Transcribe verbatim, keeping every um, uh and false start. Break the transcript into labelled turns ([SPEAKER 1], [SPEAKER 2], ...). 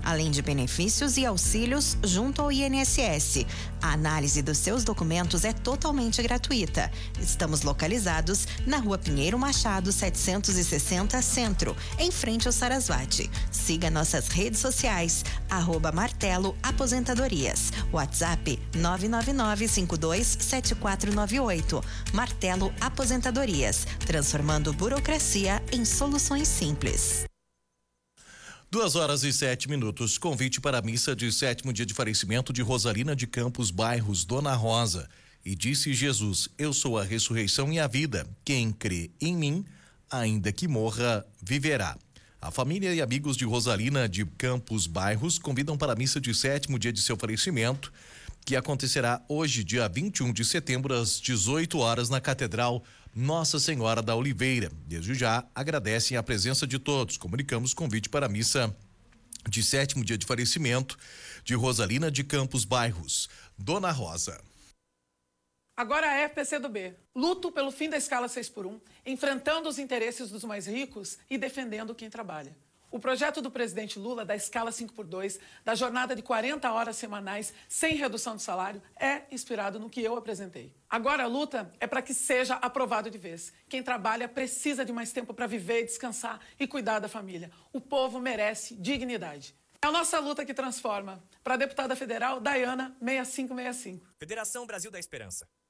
[SPEAKER 1] além de benefícios e auxílios junto ao I N S S. A análise dos seus documentos é totalmente gratuita. Estamos localizados na Rua Pinheiro Machado, setecentos e sessenta, Centro, em frente ao Sarasvati. Siga nossas redes sociais, arroba Martelo Aposentadorias. WhatsApp nove nove nove cinco dois sete quatro nove oito. Martelo Aposentadorias, transformando burocracia em soluções simples.
[SPEAKER 2] Duas horas e sete minutos. Convite para a missa de sétimo dia de falecimento de Rosalina de Campos Bairros, Dona Rosa. E disse Jesus: eu sou a ressurreição e a vida. Quem crê em mim, ainda que morra, viverá. A família e amigos de Rosalina de Campos Bairros convidam para a missa de sétimo dia de seu falecimento, que acontecerá hoje, dia vinte e um de setembro, às dezoito horas, na Catedral Nossa Senhora da Oliveira. Desde já, agradecem a presença de todos. Comunicamos convite para a missa de sétimo dia de falecimento de Rosalina de Campos Bairros, Dona Rosa.
[SPEAKER 3] Agora é P C do B. Luto pelo fim da escala seis por um, enfrentando os interesses dos mais ricos e defendendo quem trabalha. O projeto do presidente Lula da escala cinco por dois, da jornada de quarenta horas semanais sem redução de salário, é inspirado no que eu apresentei. Agora a luta é para que seja aprovado de vez. Quem trabalha precisa de mais tempo para viver, descansar e cuidar da família. O povo merece dignidade. É a nossa luta que transforma. Para a deputada federal, Daiana, seis cinco seis cinco.
[SPEAKER 4] Federação Brasil da Esperança.